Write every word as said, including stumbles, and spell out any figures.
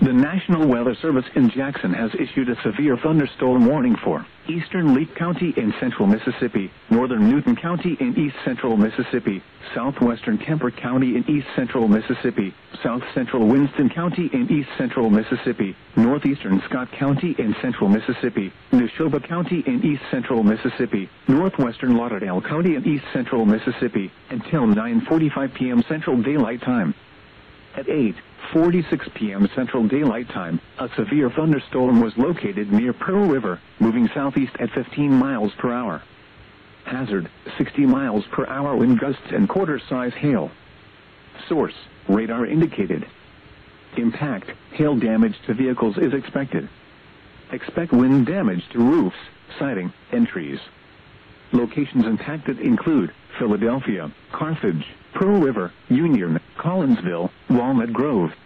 The National Weather Service in Jackson has issued a severe thunderstorm warning for eastern Leake County in central Mississippi, northern Newton County in east central Mississippi, southwestern Kemper County in east central Mississippi, south central Winston County in east central Mississippi, northeastern Scott County in central Mississippi, Neshoba County in east central Mississippi, northwestern Lauderdale County in east central Mississippi, until nine forty-five p m Central Daylight Time. At eight forty-six p m Central Daylight Time, a severe thunderstorm was located near Pearl River, moving southeast at fifteen miles per hour. Hazard, sixty miles per hour wind gusts and quarter-size hail. Source, radar indicated. Impact, hail damage to vehicles is expected. Expect wind damage to roofs, siding, and trees. Locations impacted include Philadelphia, Carthage, Pearl River, Union, Collinsville, Walnut Grove,